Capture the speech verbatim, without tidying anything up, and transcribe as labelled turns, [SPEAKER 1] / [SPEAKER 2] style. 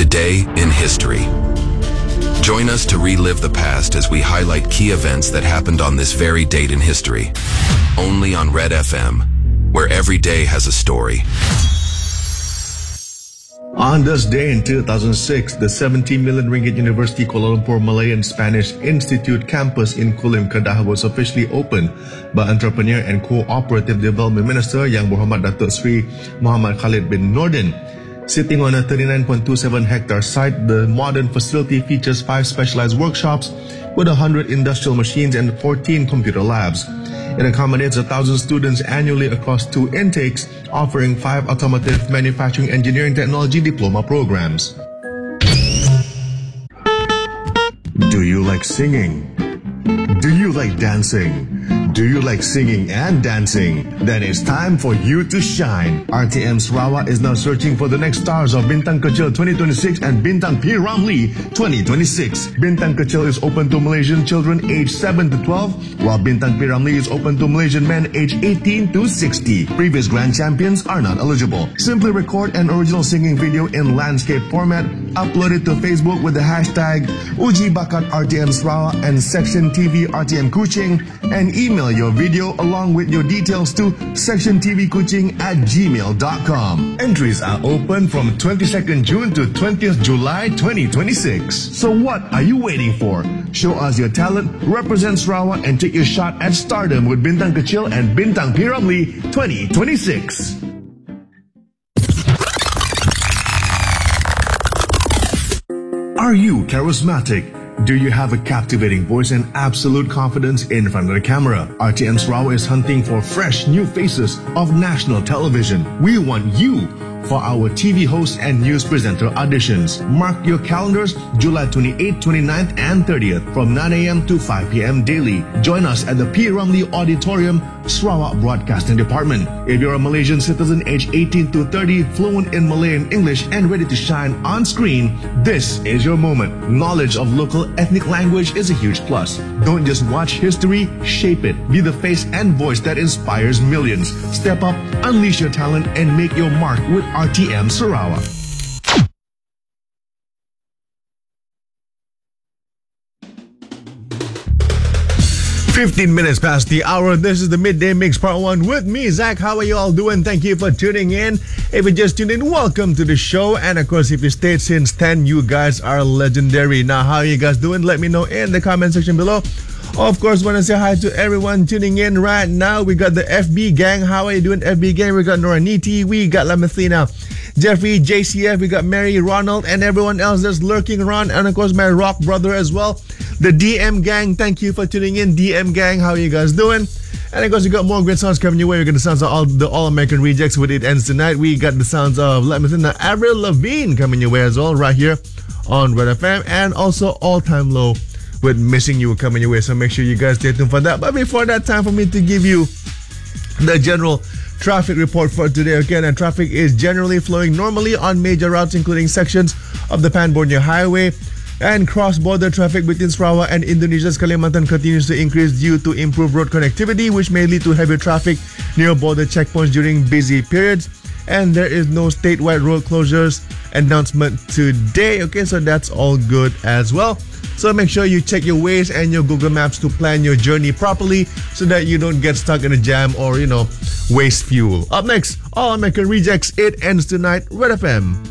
[SPEAKER 1] Today in History. Join us to relive the past as we highlight key events that happened on this very date in history. Only on Red F M, where every day has a story.
[SPEAKER 2] On this day in two thousand six, the seventy million ringgit University Kuala Lumpur Malayan Spanish Institute campus in Kulim, Kedah was officially opened by Entrepreneur and Cooperative Development Minister Yang Berhormat Datuk Seri Muhammad Khalid bin Nordin. Sitting on a thirty-nine point two seven hectare site, the modern facility features five specialized workshops with one hundred industrial machines and fourteen computer labs. It accommodates one thousand students annually across two intakes, offering five automotive manufacturing engineering technology diploma programs. Do you like singing? Do you like dancing? Do you like singing and dancing? Then it's time for you to shine. R T M Sarawak is now searching for the next stars of Bintang Kecil twenty twenty-six and Bintang P. Ramlee twenty twenty-six. Bintang Kecil is open to Malaysian children aged seven to twelve, while Bintang P. Ramlee is open to Malaysian men aged eighteen to sixty. Previous grand champions are not eligible. Simply record an original singing video in landscape format, upload it to Facebook with the hashtag Uji Bakat R T M Sarawak and Section T V R T M Kuching, and email your video along with your details to section t v kuching at gmail dot com. Entries are open from twenty-second June to twentieth July twenty twenty-six. So what are you waiting for? Show us your talent, represent Sarawak, and take your shot at stardom with Bintang Kecil and Bintang P. Ramlee twenty twenty-six. Are you charismatic? Do you have a captivating voice and absolute confidence in front of the camera? R T M Sarawak is hunting for fresh new faces of national television. We want you for our T V host and news presenter auditions. Mark your calendars July twenty-eighth, twenty-ninth and thirtieth from nine a m to five p m daily. Join us at the P. Ramlee Auditorium, Sarawak Broadcasting Department. If you're a Malaysian citizen aged eighteen to thirty, fluent in Malay and English and ready to shine on screen, this is your moment. Knowledge of local ethnic language is a huge plus. Don't just watch history, shape it. Be the face and voice that inspires millions. Step up, unleash your talent, and make your mark with R T M Sarawak. fifteen minutes past the hour. This is the Midday Mix Part one with me, Zach. How are you all doing? Thank you for tuning in. If you just tuned in, welcome to the show. And of course, if you stayed since ten, you guys are legendary. Now, how are you guys doing? Let me know in the comment section below. Of course, want to say hi to everyone tuning in right now. We got the F B gang. How are you doing, F B gang? We got Noraniti. We got Lamathina, Jeffrey, J C F. We got Mary, Ronald, and everyone else that's lurking around. And of course, my rock brother as well. The D M gang. Thank you for tuning in, D M gang. How are you guys doing? And of course, we got more great sounds coming your way. We got the sounds of all the All-American Rejects with It Ends Tonight. We got the sounds of Lamathina, Avril Lavigne coming your way as well, right here on Red F M. And also All Time Low with Missing You coming your way. So make sure you guys stay tuned for that. But before that, time for me to give you the general traffic report for today. Again, and traffic is generally flowing normally on major routes, including sections of the Pan-Borneo Highway. And cross-border traffic between Sarawak and Indonesia's Kalimantan continues to increase due to improved road connectivity, which may lead to heavy traffic near border checkpoints during busy periods. And there is no statewide road closures announcement today. Okay, so that's all good as well. So make sure you check your Waze and your Google Maps to plan your journey properly so that you don't get stuck in a jam or, you know, waste fuel. Up next, All American Rejects, It Ends Tonight, Red F M.